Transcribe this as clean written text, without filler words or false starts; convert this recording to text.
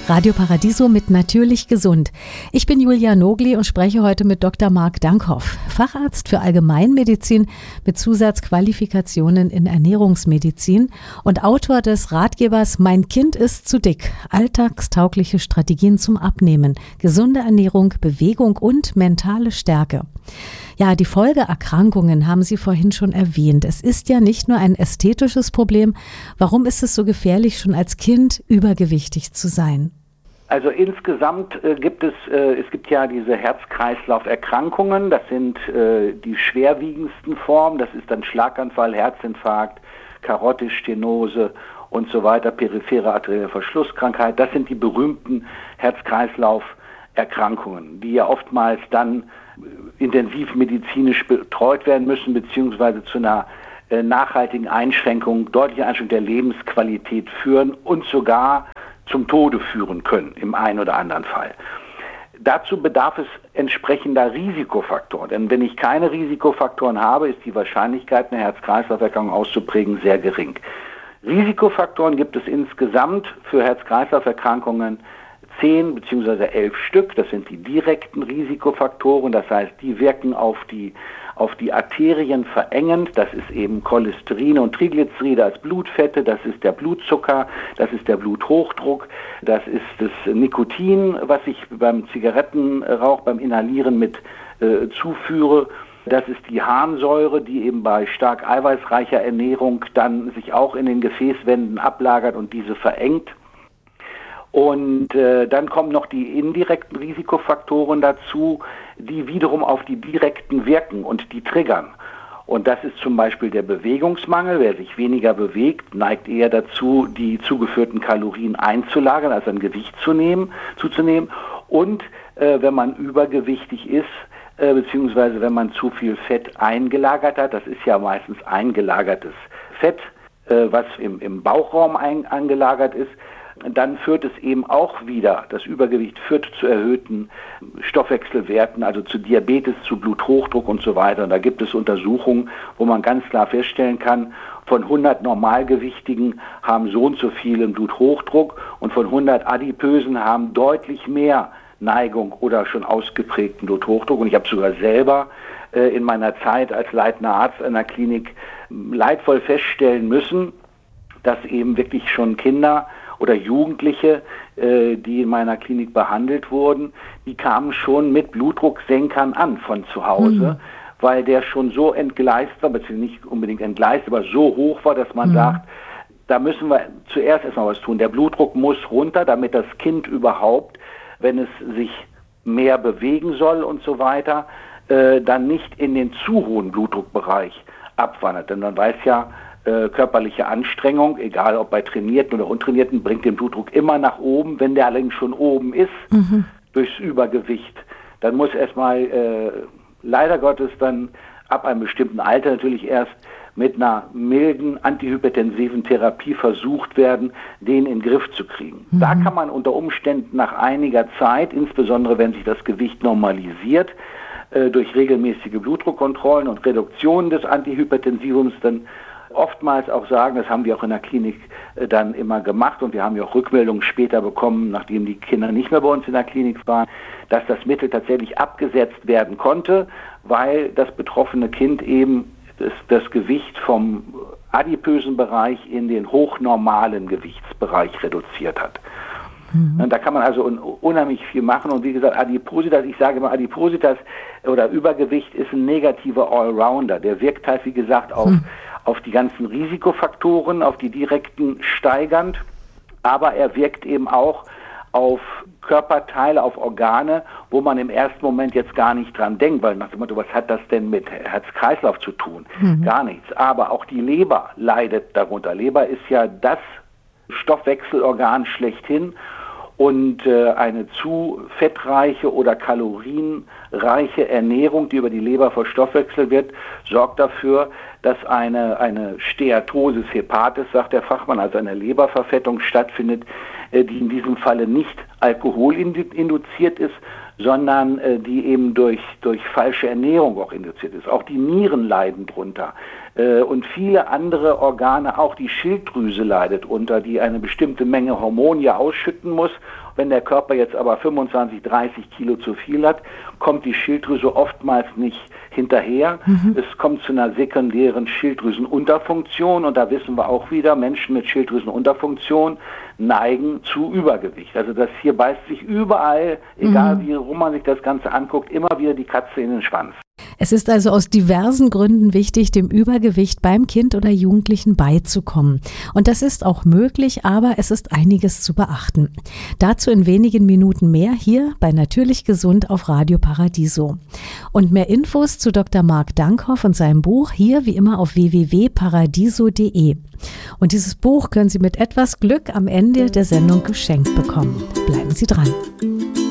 Radio Paradiso mit Natürlich Gesund. Ich bin Julia Nogli und spreche heute mit Dr. Marc Dankhoff, Facharzt für Allgemeinmedizin mit Zusatzqualifikationen in Ernährungsmedizin und Autor des Ratgebers Mein Kind ist zu dick. Alltagstaugliche Strategien zum Abnehmen, gesunde Ernährung, Bewegung und mentale Stärke. Ja, die Folgeerkrankungen haben Sie vorhin schon erwähnt. Es ist ja nicht nur ein ästhetisches Problem. Warum ist es so gefährlich, schon als Kind übergewichtig zu sein? Also insgesamt gibt es ja diese Herz-Kreislauf-Erkrankungen. Das sind die schwerwiegendsten Formen. Das ist dann Schlaganfall, Herzinfarkt, Karotte, Stenose und so weiter, periphere arterielle Verschlusskrankheit. Das sind die berühmten Herz-Kreislauf-Erkrankungen, die ja oftmals dann intensivmedizinisch betreut werden müssen, beziehungsweise zu einer nachhaltigen Einschränkung, deutliche Einschränkung der Lebensqualität führen und sogar zum Tode führen können, im einen oder anderen Fall. Dazu bedarf es entsprechender Risikofaktoren, denn wenn ich keine Risikofaktoren habe, ist die Wahrscheinlichkeit, eine Herz-Kreislauf-Erkrankung auszuprägen, sehr gering. Risikofaktoren gibt es insgesamt für Herz-Kreislauf-Erkrankungen 10 bzw. 11 Stück. Das sind die direkten Risikofaktoren, das heißt, die wirken auf die Arterien verengend. Das ist eben Cholesterin und Triglyceride als Blutfette, das ist der Blutzucker, das ist der Bluthochdruck, das ist das Nikotin, was ich beim Zigarettenrauch, beim Inhalieren mit zuführe. Das ist die Harnsäure, die eben bei stark eiweißreicher Ernährung dann sich auch in den Gefäßwänden ablagert und diese verengt. Und dann kommen noch die indirekten Risikofaktoren dazu, die wiederum auf die direkten wirken und die triggern. Und das ist zum Beispiel der Bewegungsmangel. Wer sich weniger bewegt, neigt eher dazu, die zugeführten Kalorien einzulagern, also an Gewicht zuzunehmen. Und wenn man übergewichtig ist, beziehungsweise wenn man zu viel Fett eingelagert hat, das ist ja meistens eingelagertes Fett, was im Bauchraum angelagert ist, dann führt es eben auch wieder, das Übergewicht führt zu erhöhten Stoffwechselwerten, also zu Diabetes, zu Bluthochdruck und so weiter. Und da gibt es Untersuchungen, wo man ganz klar feststellen kann, von 100 Normalgewichtigen haben so und so viele Bluthochdruck und von 100 Adipösen haben deutlich mehr Neigung oder schon ausgeprägten Bluthochdruck. Und ich habe sogar selber in meiner Zeit als leitender Arzt einer Klinik leidvoll feststellen müssen, dass eben wirklich schon Kinder oder Jugendliche, die in meiner Klinik behandelt wurden, die kamen schon mit Blutdrucksenkern an von zu Hause, weil der schon so entgleist war, beziehungsweise nicht unbedingt entgleist, aber so hoch war, dass man sagt, da müssen wir zuerst erstmal was tun. Der Blutdruck muss runter, damit das Kind überhaupt, wenn es sich mehr bewegen soll und so weiter, dann nicht in den zu hohen Blutdruckbereich abwandert. Denn man weiß ja, körperliche Anstrengung, egal ob bei Trainierten oder Untrainierten, bringt den Blutdruck immer nach oben. Wenn der allerdings schon oben ist, durchs Übergewicht, dann muss erstmal leider Gottes dann ab einem bestimmten Alter natürlich erst mit einer milden antihypertensiven Therapie versucht werden, den in den Griff zu kriegen. Da kann man unter Umständen nach einiger Zeit, insbesondere wenn sich das Gewicht normalisiert, durch regelmäßige Blutdruckkontrollen und Reduktion des Antihypertensivums dann oftmals auch sagen, das haben wir auch in der Klinik dann immer gemacht und wir haben ja auch Rückmeldungen später bekommen, nachdem die Kinder nicht mehr bei uns in der Klinik waren, dass das Mittel tatsächlich abgesetzt werden konnte, weil das betroffene Kind eben das Gewicht vom adipösen Bereich in den hochnormalen Gewichtsbereich reduziert hat. Da kann man also unheimlich viel machen und wie gesagt, Adipositas, ich sage immer, Adipositas oder Übergewicht ist ein negativer Allrounder, der wirkt halt wie gesagt auf die ganzen Risikofaktoren, auf die direkten steigernd, aber er wirkt eben auch auf Körperteile, auf Organe, wo man im ersten Moment jetzt gar nicht dran denkt, weil nach dem Motto, was hat das denn mit Herz-Kreislauf zu tun? Gar nichts. Aber auch die Leber leidet darunter. Leber ist ja das Stoffwechselorgan schlechthin und eine zu fettreiche oder kalorienreiche Ernährung, die über die Leber verstoffwechselt wird, sorgt dafür, dass eine Steatosis hepatis, sagt der Fachmann, also eine Leberverfettung stattfindet, die in diesem Falle nicht alkoholinduziert ist, sondern die eben durch falsche Ernährung auch induziert ist. Auch die Nieren leiden drunter. Und viele andere Organe, auch die Schilddrüse leidet unter, die eine bestimmte Menge Hormone ja ausschütten muss. Wenn der Körper jetzt aber 25, 30 Kilo zu viel hat, kommt die Schilddrüse oftmals nicht hinterher. Es kommt zu einer sekundären Schilddrüsenunterfunktion und da wissen wir auch wieder, Menschen mit Schilddrüsenunterfunktion neigen zu Übergewicht. Also das hier beißt sich überall, egal wie rum man sich das Ganze anguckt, immer wieder die Katze in den Schwanz. Es ist also aus diversen Gründen wichtig, dem Übergewicht beim Kind oder Jugendlichen beizukommen. Und das ist auch möglich, aber es ist einiges zu beachten. Dazu in wenigen Minuten mehr hier bei Natürlich Gesund auf Radio Paradiso. Und mehr Infos zu Dr. Marc Dankhoff und seinem Buch hier wie immer auf www.paradiso.de. Und dieses Buch können Sie mit etwas Glück am Ende der Sendung geschenkt bekommen. Bleiben Sie dran.